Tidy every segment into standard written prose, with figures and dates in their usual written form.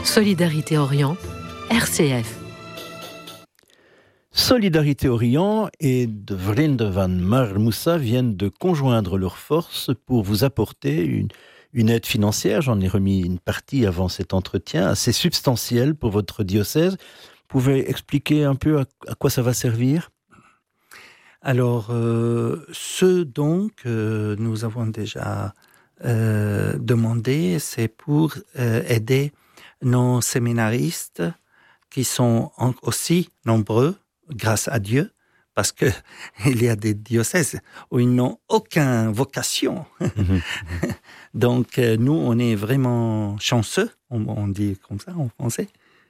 Solidarité Orient, RCF. Solidarité Orient et de Vriend van Marmoussa viennent de conjoindre leurs forces pour vous apporter une aide financière. J'en ai remis une partie avant cet entretien, assez substantielle pour votre diocèse. Vous pouvez expliquer un peu à quoi ça va servir ? Alors, ce don que nous avons déjà demandé, c'est pour aider nos séminaristes qui sont aussi nombreux, grâce à Dieu, parce que il y a des diocèses où ils n'ont aucune vocation. Donc, nous, on est vraiment chanceux, on dit comme ça en français,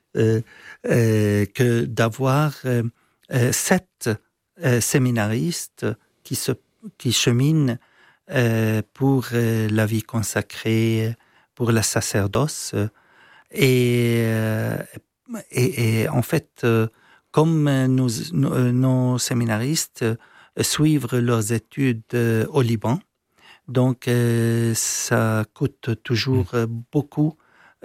que d'avoir 7 séminaristes qui cheminent pour la vie consacrée, pour le sacerdoce. Et en fait, comme nos séminaristes suivent leurs études au Liban, donc ça coûte toujours beaucoup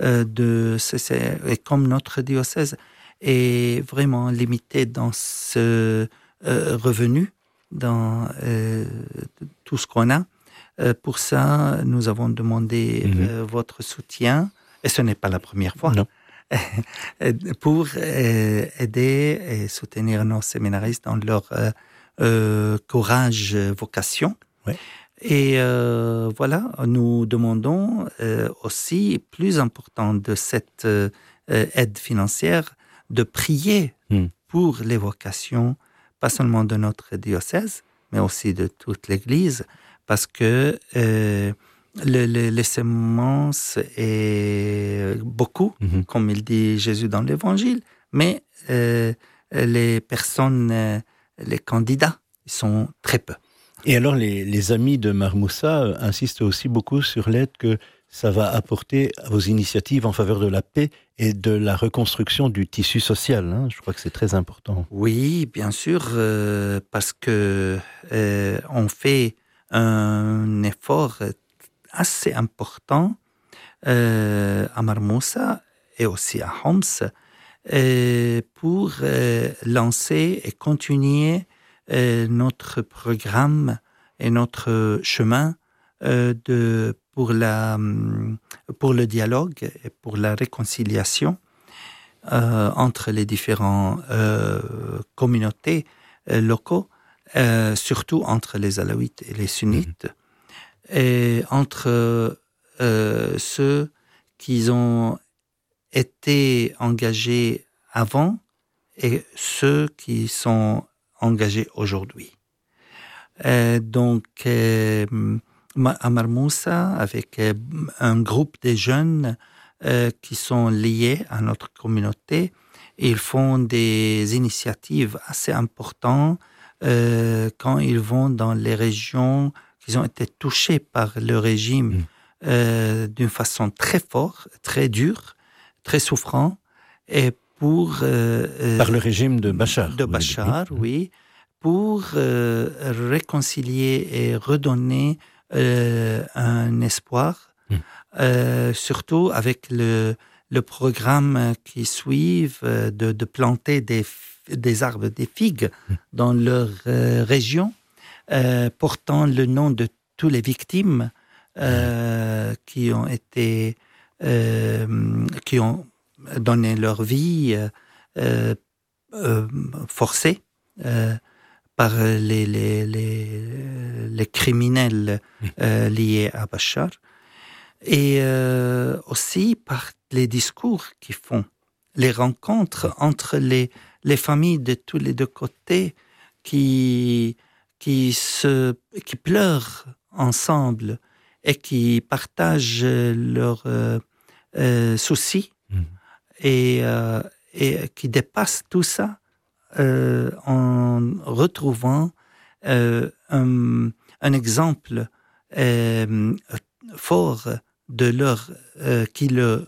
et comme notre diocèse est vraiment limité dans ce revenu, dans tout ce qu'on a, pour ça, nous avons demandé votre soutien, et ce n'est pas la première fois. Non. Pour aider et soutenir nos séminaristes dans leur courage, vocation. Ouais. Et voilà, nous demandons aussi, plus important de cette aide financière, de prier pour les vocations, pas seulement de notre diocèse, mais aussi de toute l'Église, parce que les semences est beaucoup, comme il dit Jésus dans l'Évangile, mais les personnes, les candidats, ils sont très peu. Et alors, les amis de Marmoussa insistent aussi beaucoup sur l'aide que ça va apporter à vos initiatives en faveur de la paix et de la reconstruction du tissu social. Hein. Je crois que c'est très important. Oui, bien sûr, parce que on fait un effort assez important à Marmoussa et aussi à Homs pour lancer et continuer notre programme et notre chemin pour le dialogue et pour la réconciliation entre les différentes communautés locaux, surtout entre les alaouites et les sunnites, et entre ceux qui ont été engagés avant et ceux qui sont engagés aujourd'hui. Donc, à Marmoussa, avec un groupe de jeunes qui sont liés à notre communauté, ils font des initiatives assez importantes quand ils vont dans les régions qui ont été touchées par le régime d'une façon très forte, très dure, très souffrante, et pour... Par le régime de Bachar. De Bachar, oui, pour réconcilier et redonner un espoir, surtout avec le programme qui suit de planter des arbres, des figues dans leur région, portant le nom de toutes les victimes qui ont été, qui ont donné leur vie forcée par les criminels liés à Bachar, et aussi par les discours qu'ils font, les rencontres entre les familles de tous les deux côtés qui pleurent ensemble et qui partagent leurs soucis et qui dépassent tout ça en retrouvant un exemple fort de leur qui le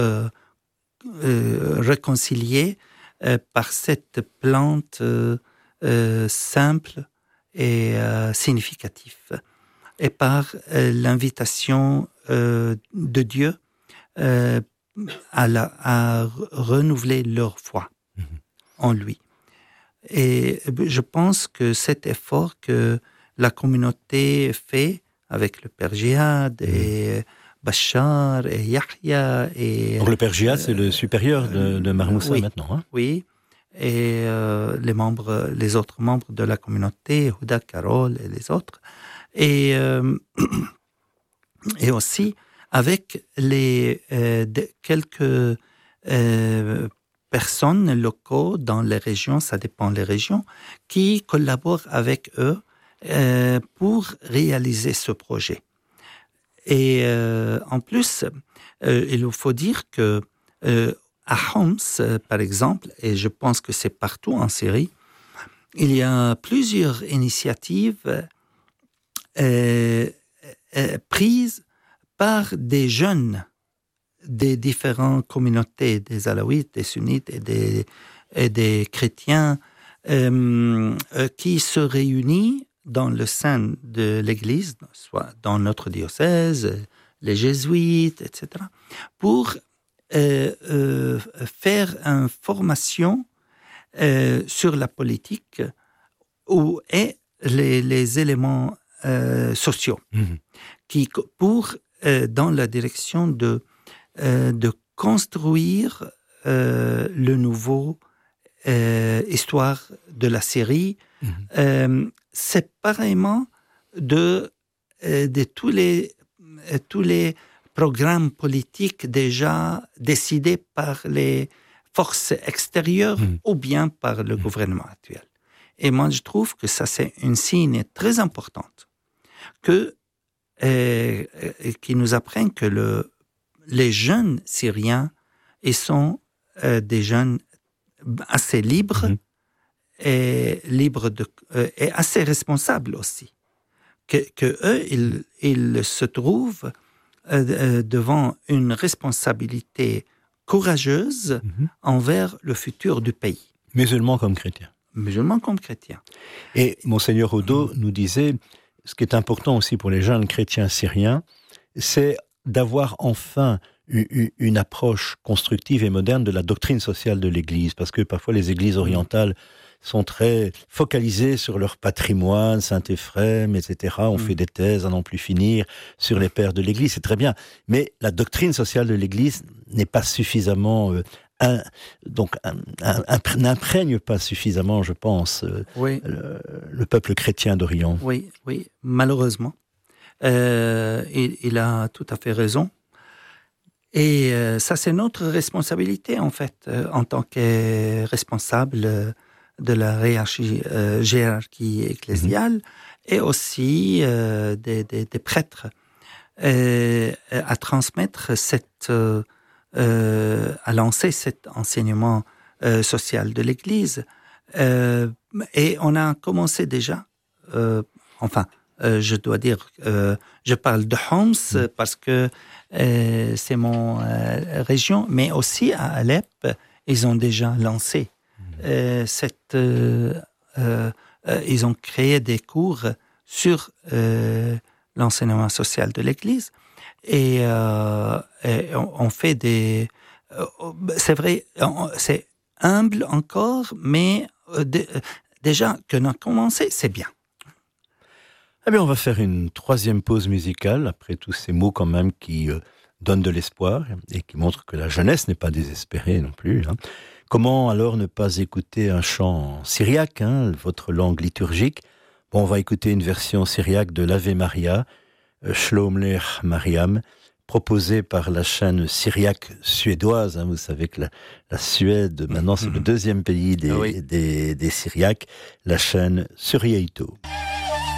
réconciliait par cette plante simple et significative, et par l'invitation de Dieu à renouveler leur foi en lui. Et je pense que cet effort que la communauté fait avec le Père Jihad et Bachar et Yahya et... Donc le Père Jihad, c'est le supérieur de Mar Moussa oui, maintenant. Hein? Oui, et les autres membres de la communauté, Houda, Carole et les autres. Et aussi avec quelques personnes locaux dans les régions, ça dépend des régions, qui collaborent avec eux pour réaliser ce projet. Et en plus, il faut dire que à Homs, par exemple, et je pense que c'est partout en Syrie, il y a plusieurs initiatives prises par des jeunes des différentes communautés, des alaouites, des sunnites et des chrétiens, qui se réunissent dans le sein de l'Église, soit dans notre diocèse, les jésuites, etc., pour faire une formation sur la politique et les éléments sociaux, pour dans la direction de construire le nouveau histoire de la Syrie, séparément de tous les programmes politiques déjà décidés par les forces extérieures ou bien par le gouvernement actuel. Et moi, je trouve que ça, c'est une signe très importante qui nous apprend que les jeunes Syriens, ils sont des jeunes assez libres et assez responsables aussi. Que eux, ils se trouvent devant une responsabilité courageuse envers le futur du pays. Musulmans comme chrétiens. Musulmans comme chrétiens. Et Monseigneur Odo nous disait, ce qui est important aussi pour les jeunes chrétiens syriens, c'est d'avoir enfin une approche constructive et moderne de la doctrine sociale de l'Église, parce que parfois les églises orientales sont très focalisées sur leur patrimoine, Saint-Éphrem, etc. On fait des thèses à n'en plus finir sur les pères de l'Église, c'est très bien. Mais la doctrine sociale de l'Église n'est pas suffisamment... n'imprègne pas suffisamment, je pense, le peuple chrétien d'Orient. Oui, malheureusement. Il a tout à fait raison. Et ça, c'est notre responsabilité, en fait, en tant que responsable de la hiérarchie ecclésiale et aussi des prêtres, à transmettre à lancer cet enseignement social de l'Église. Et on a commencé déjà, je dois dire, je parle de Homs parce que c'est mon région, mais aussi à Alep, ils ont déjà lancé ils ont créé des cours sur l'enseignement social de l'Église et on fait des... c'est vrai, c'est humble encore, mais déjà qu'on a commencé, c'est bien. Eh bien, on va faire une troisième pause musicale, après tous ces mots quand même qui donnent de l'espoir et qui montrent que la jeunesse n'est pas désespérée non plus. Hein. Comment alors ne pas écouter un chant syriaque, votre langue liturgique? Bon, on va écouter une version syriaque de l'Ave Maria, Shlom Lech Mariam, proposée par la chaîne syriaque suédoise. Vous savez que la Suède, maintenant, c'est le deuxième pays des Syriaques, la chaîne Surieito.